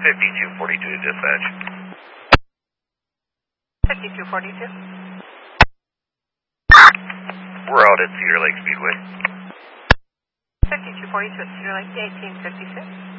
5242 to dispatch. 5242. We're out at Cedar Lake Speedway. 5242 at Cedar Lake, 1856.